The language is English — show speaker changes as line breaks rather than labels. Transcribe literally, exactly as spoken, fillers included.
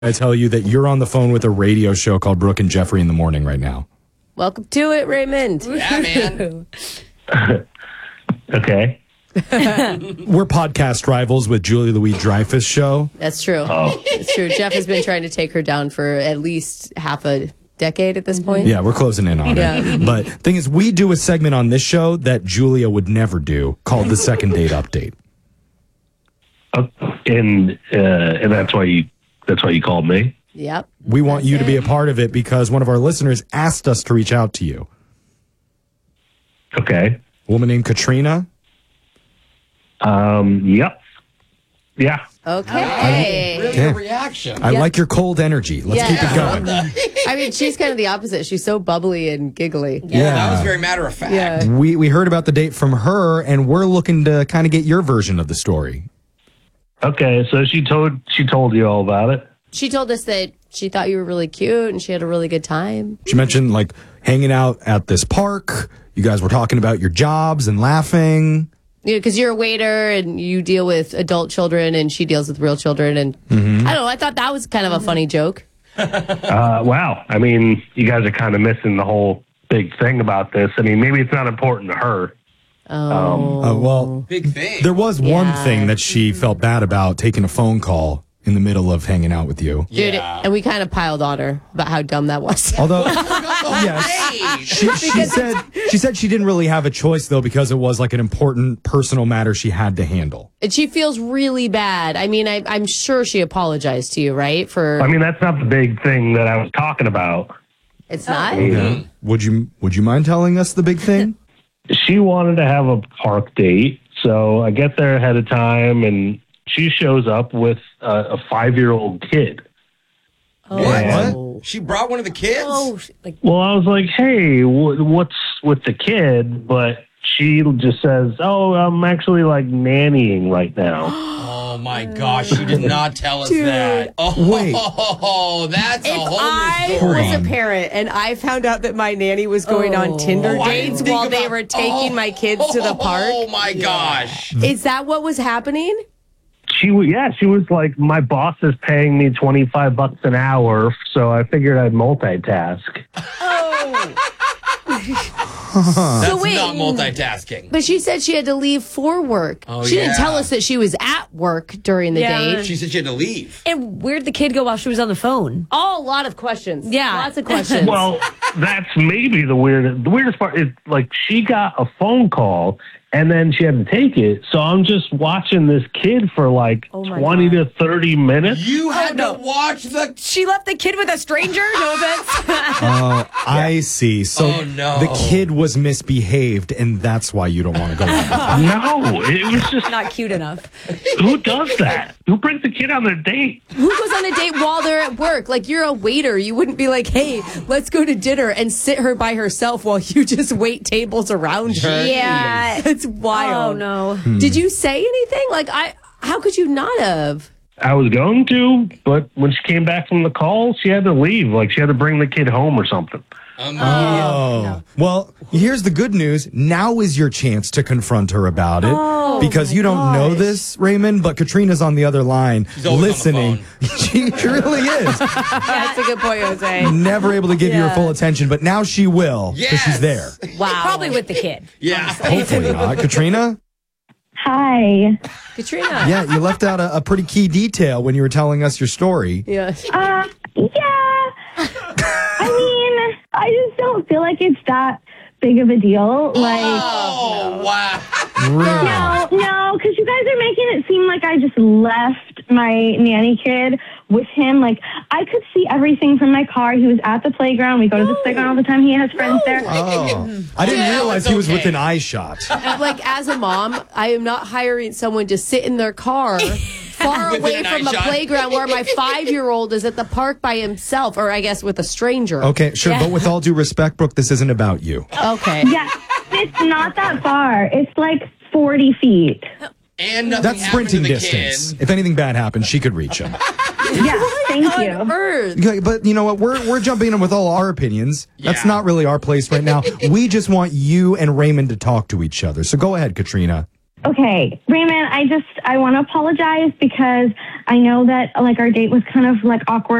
I tell you that you're on the phone with a radio show called Brooke and Jeffrey in the Morning right now.
Welcome to it, Raymond.
Yeah, man.
Okay.
We're podcast rivals with Julia Louis-Dreyfus show.
That's true.
Oh.
It's true. Jeff has been trying to take her down for at least half a decade at this point.
Yeah, we're closing in on
Yeah.
it. But thing is, we do a segment on this show that Julia would never do called the Second Date Update.
Uh, and uh, and that's why you that's why you called me.
Yep.
We want you to be a part of it because one of our listeners asked us to reach out to you.
Okay.
A woman named Katrina.
Um. Yep. Yeah.
Okay.
Really
Yeah.
good reaction.
I
Yeah.
like your cold energy. Let's
Yeah.
keep it going.
I mean, she's kind of the opposite. She's so bubbly and giggly.
Yeah.
That was very matter of fact.
Yeah.
We we heard about the date from her, and we're looking to kind of get your version of the story.
Okay. So she told she told you all about it.
She told us that she thought you were really cute and she had a really good time.
She mentioned like hanging out at this park. You guys were talking about your jobs and laughing.
You know, because you're a waiter and you deal with adult children and she deals with real children. And I don't know. I thought that was kind of a funny joke.
Uh. Wow. I mean, you guys are kind of missing the whole big thing about this. I mean, maybe it's not important to her.
Oh.
Uh, well,
Big thing.
there was one
Yeah.
thing that she felt bad about, taking a phone call in the middle of hanging out with you.
Dude,
Yeah.
and we kind of piled on her about how dumb that was.
Although,
Oh,
yes,
hey.
she, she said she said she didn't really have a choice though because it was like an important personal matter she had to handle.
And she feels really bad. I mean, I, I'm sure she apologized to you, right? For
I mean, that's not the big thing that I was talking about.
it's not.
Yeah. Would you Would you mind telling us the big thing?
She wanted to have a park date, so I get there ahead of time, and she shows up with a, a five-year-old kid.
Oh.
She brought one of the kids?
Oh, like
Well, I was like, hey, wh- what's with the kid? But she just says, oh, I'm actually like nannying right now.
Oh, my gosh. You did not tell us
Dude.
that. Oh,
Wait.
that's a
if
whole
I
new story.
was a parent and I found out that my nanny was going on Tinder
Oh, I didn't
dates
think
while they
about-
were taking
oh,
my kids to the park,
Oh, my gosh.
is that what was happening?
She, w- yeah, she was like, my boss is paying me twenty-five bucks an hour, so I figured I'd multitask.
That's
So wait.
not multitasking.
But she said she had to leave for work.
Oh,
she didn't
yeah.
tell us that she was at work during the
Yeah.
date.
She said she had to leave.
And where'd the kid go while she was on the phone?
Oh, a lot of questions.
Yeah.
Lots of questions.
Well, that's maybe the weird. The weirdest part is like she got a phone call and then she had to take it. So I'm just watching this kid for like
Oh my
twenty
God.
to thirty minutes.
You had
no.
to watch the...
She left the kid with a stranger? No offense.
Oh, I see. So
Oh, no.
the kid was misbehaved, and that's why you don't want to go. with her.
No, it was just
Not cute enough.
who does that? Who brings the kid on their date?
Who goes on a date while they're at work? Like, you're a waiter. You wouldn't be like, hey, let's go to dinner and sit her by herself while you just wait tables around her.
Yeah.
It's wild.
Oh, no.
Did you say anything? Like, I, how could you not have?
I was going to, but when she came back from the call, she had to leave. Like she had to bring the kid home or something.
Um,
Oh, well, here's the good news. Now is your chance to confront her about it.
Oh,
because
my
you don't know
gosh.
this, Raymond, but Katrina's on the other line
She's always on the
listening. she really is.
That's a good point, Jose.
Never able to give you
Yeah.
her full attention, but now she will because
Yes.
she's there.
Wow.
Probably with the kid.
yeah.
Hopefully not. Katrina?
Hi.
Katrina.
Yeah, you left out a, a pretty key detail when you were telling us your story.
Yeah.
Uh, yeah. I mean, I just don't feel like it's that big of a deal. Like,
Oh, wow.
Really?
no, no, because you guys are making it seem like I just left my nanny kid with him. Like, I could see everything from my car. He was at the playground. We go to the playground all the time. He has friends there.
Oh, I didn't
Yeah,
realize
it's
he was
okay.
within eye shot.
Like, as a mom, I am not hiring someone to sit in their car far
Within
away
an
from
eye
a
shot.
playground where my five-year-old is at the park by himself, or I guess with a stranger.
Okay, sure, but with all due respect, Brooke, this isn't about you.
Okay.
Yeah, it's not that far. It's like forty feet.
And nothing
That's
happened to
sprinting
the
distance.
kid.
If anything bad happened, she could reach him.
Yeah, thank
On
you.
Earth.
Okay, but you know what? We're we're jumping in with all our opinions. That's
Yeah.
not really our place right now. We just want you and Raymond to talk to each other. So go ahead, Katrina.
Okay, Raymond, I just, I want to apologize because I know that like our date was kind of like awkward.